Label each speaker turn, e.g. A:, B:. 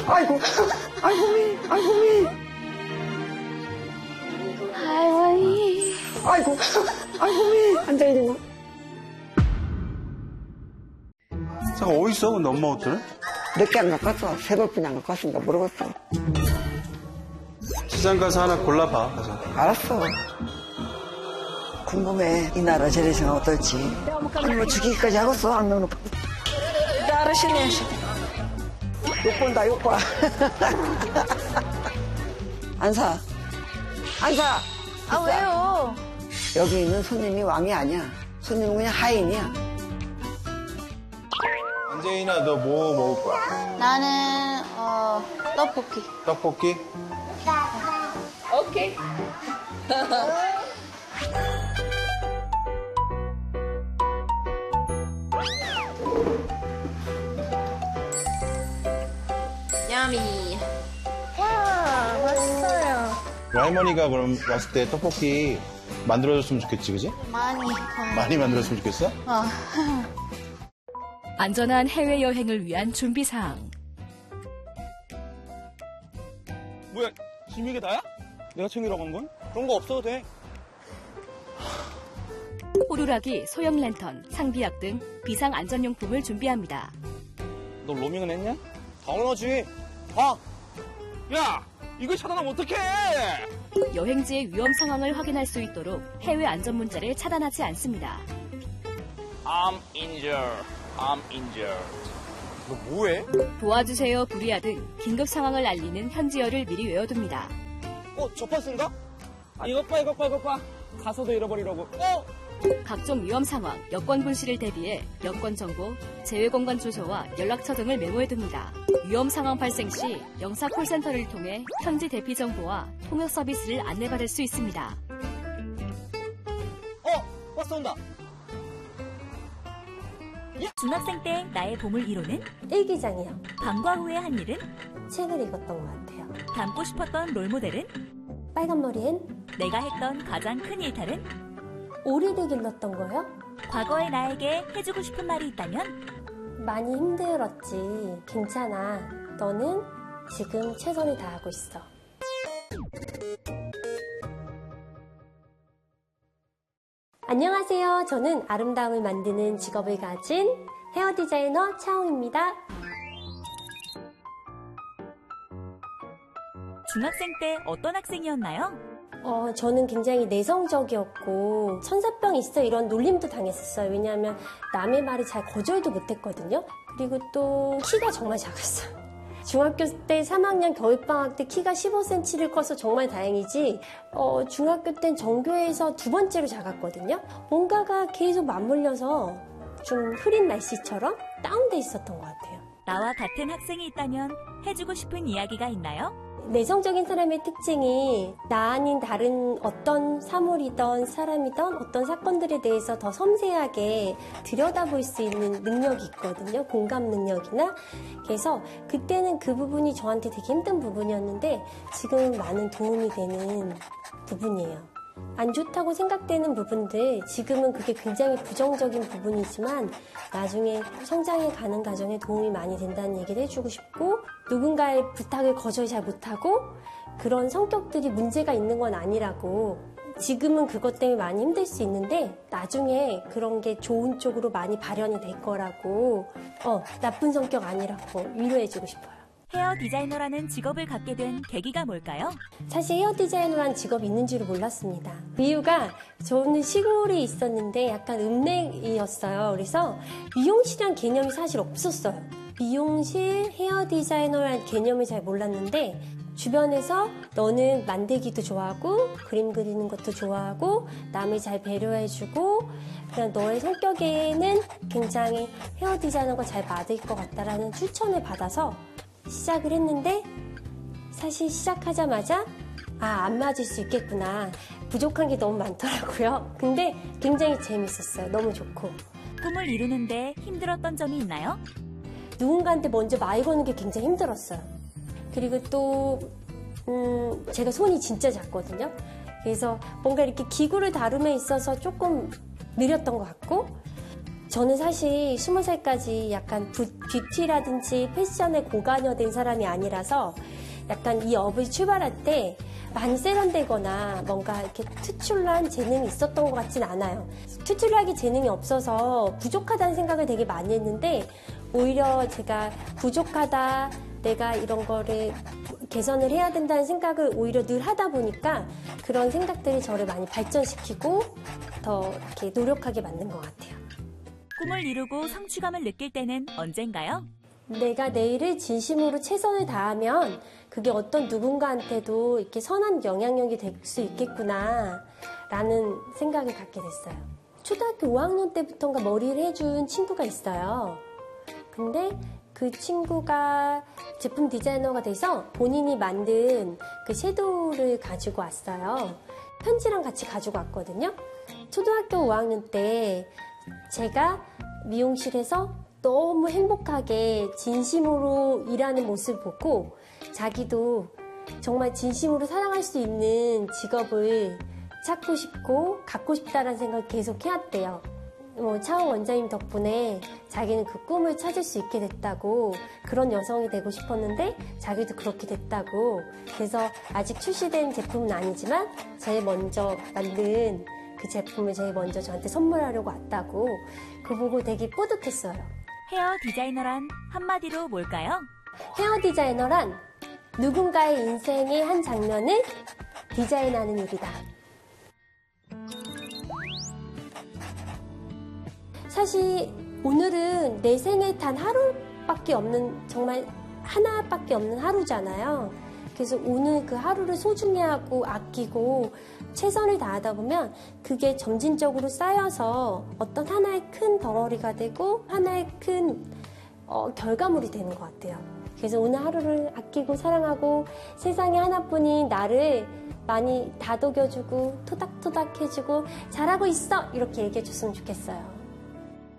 A: 아이고, 아이고미, 아이고미.
B: 할머니.
A: 아이고, 아이고미. 앉아있나?
C: 잠깐, 어딨어? 근데 엄마 옷들은?
A: 늦게 안 갖고 왔어. 새벽분이 안 갖고 왔으니까 모르겠어.
C: 시장 가서 하나 골라봐, 가서.
A: 알았어. 궁금해. 이 나라 제레시가 어떨지. 뭐 죽이기까지 하겠어. 안 넣어놓고. 나르시네. 욕 본다, 욕 봐. 안 사. 안 사.
B: 아, 왜요?
A: 여기 있는 손님이 왕이 아니야. 손님은 그냥 하인이야.
C: 안재인아, 너 뭐 먹을 거야?
B: 나는, 떡볶이.
C: 떡볶이?
B: 오케이. 야미. 와, 맛있어요.
C: 할머니가 그럼 왔을 때 떡볶이 만들어줬으면 좋겠지, 그지? 많이 만들었으면 좋겠어?
D: 안전한 해외여행을 위한 준비사항.
E: 뭐야, 지금 이게 다야? 내가 챙기라고 한 건? 그런 거 없어도 돼.
D: 호루라기, 소형 랜턴, 상비약 등 비상안전용품을 준비합니다.
E: 너 로밍은 했냐? 당연하지. 봐. 야, 이걸 차단하면 어떡해?
D: 여행지의 위험 상황을 확인할 수 있도록 해외 안전 문자를 차단하지 않습니다.
E: I'm injured. I'm injured. 너 뭐해?
D: 도와주세요, 불이야 등 긴급 상황을 알리는 현지어를 미리 외워둡니다.
E: 저 파스인가? 아, 이것 봐. 가서도 잃어버리라고.
D: 각종 위험 상황, 여권 분실을 대비해 여권 정보, 재외공간 주소와 연락처 등을 메모해둡니다. 위험 상황 발생 시 영사 콜센터를 통해 현지 대피 정보와 통역 서비스를 안내받을 수 있습니다.
E: 버스 온다.
F: 중학생 때 나의 보물 1호는?
G: 일기장이요.
F: 방과 후에 한 일은?
G: 책을 읽었던 것 같아요.
F: 닮고 싶었던 롤모델은?
G: 빨간 머리엔
F: 내가 했던 가장 큰 일탈은?
G: 오리를 길렀던 거요?
F: 과거의 나에게 해주고 싶은 말이 있다면?
G: 많이 힘들었지. 괜찮아. 너는 지금 최선을 다하고 있어. 안녕하세요. 저는 아름다움을 만드는 직업을 가진 헤어 디자이너 차홍입니다.
F: 중학생 때 어떤 학생이었나요?
G: 저는 굉장히 내성적이었고 천사병 있어 이런 놀림도 당했었어요. 왜냐하면 남의 말을 잘 거절도 못했거든요. 그리고 또 키가 정말 작았어요. 중학교 때 3학년 겨울방학 때 키가 15cm를 커서 정말 다행이지 중학교 땐 전교에서 두 번째로 작았거든요. 뭔가가 계속 맞물려서 좀 흐린 날씨처럼 다운돼 있었던 것 같아요.
F: 나와 같은 학생이 있다면 해주고 싶은 이야기가 있나요?
G: 내성적인 사람의 특징이 나 아닌 다른 어떤 사물이든 사람이든 어떤 사건들에 대해서 더 섬세하게 들여다볼 수 있는 능력이 있거든요. 공감 능력이나. 그래서 그때는 그 부분이 저한테 되게 힘든 부분이었는데 지금은 많은 도움이 되는 부분이에요. 안 좋다고 생각되는 부분들, 지금은 그게 굉장히 부정적인 부분이지만 나중에 성장해 가는 과정에 도움이 많이 된다는 얘기를 해주고 싶고, 누군가의 부탁을 거절 잘 못하고 그런 성격들이 문제가 있는 건 아니라고, 지금은 그것 때문에 많이 힘들 수 있는데 나중에 그런 게 좋은 쪽으로 많이 발현이 될 거라고, 나쁜 성격 아니라고 위로해주고 싶어요.
F: 헤어 디자이너라는 직업을 갖게 된 계기가 뭘까요?
G: 사실 헤어 디자이너라는 직업이 있는 줄을 몰랐습니다. 그 이유가 저는 시골에 있었는데 약간 읍내이었어요. 그래서 미용실이란 개념이 사실 없었어요. 미용실, 헤어 디자이너라는 개념을 잘 몰랐는데 주변에서 너는 만들기도 좋아하고 그림 그리는 것도 좋아하고 남을 잘 배려해주고 그냥 너의 성격에는 굉장히 헤어 디자이너가 잘 맞을 것 같다라는 추천을 받아서 시작을 했는데 사실 시작하자마자 안 맞을 수 있겠구나. 부족한 게 너무 많더라고요. 근데 굉장히 재밌었어요. 너무 좋고.
F: 꿈을 이루는데 힘들었던 점이 있나요?
G: 누군가한테 먼저 말 거는 게 굉장히 힘들었어요. 그리고 또 제가 손이 진짜 작거든요. 그래서 뭔가 이렇게 기구를 다룸에 있어서 조금 느렸던 것 같고 저는 사실 20살까지 약간 뷰티라든지 패션에 고관여된 사람이 아니라서 약간 이 업을 출발할 때 많이 세련되거나 뭔가 이렇게 특출난 재능이 있었던 것 같진 않아요. 특출나게 재능이 없어서 부족하다는 생각을 되게 많이 했는데 오히려 제가 부족하다, 내가 이런 거를 개선을 해야 된다는 생각을 오히려 늘 하다 보니까 그런 생각들이 저를 많이 발전시키고 더 이렇게 노력하게 만든 것 같아요.
F: 꿈을 이루고 성취감을 느낄 때는 언젠가요?
G: 내가 내 일을 진심으로 최선을 다하면 그게 어떤 누군가한테도 이렇게 선한 영향력이 될 수 있겠구나 라는 생각을 갖게 됐어요. 초등학교 5학년 때부터인가 머리를 해준 친구가 있어요. 근데 그 친구가 제품 디자이너가 돼서 본인이 만든 그 섀도우를 가지고 왔어요. 편지랑 같이 가지고 왔거든요. 초등학교 5학년 때 제가 미용실에서 너무 행복하게 진심으로 일하는 모습을 보고 자기도 정말 진심으로 사랑할 수 있는 직업을 찾고 싶고 갖고 싶다라는 생각을 계속 해왔대요. 차원 원장님 덕분에 자기는 그 꿈을 찾을 수 있게 됐다고, 그런 여성이 되고 싶었는데 자기도 그렇게 됐다고, 그래서 아직 출시된 제품은 아니지만 제일 먼저 만든 그 제품을 제일 먼저 저한테 선물하려고 왔다고, 그거 보고 되게 뿌듯했어요.
F: 헤어 디자이너란 한마디로 뭘까요?
G: 헤어 디자이너란 누군가의 인생의 한 장면을 디자인하는 일이다. 사실 오늘은 내 생에 단 하루밖에 없는, 정말 하나밖에 없는 하루잖아요. 그래서 오늘 그 하루를 소중히 하고 아끼고 최선을 다하다 보면 그게 점진적으로 쌓여서 어떤 하나의 큰 덩어리가 되고 하나의 큰 결과물이 되는 것 같아요. 그래서 오늘 하루를 아끼고 사랑하고 세상에 하나뿐인 나를 많이 다독여주고 토닥토닥 해주고 잘하고 있어! 이렇게 얘기해줬으면 좋겠어요.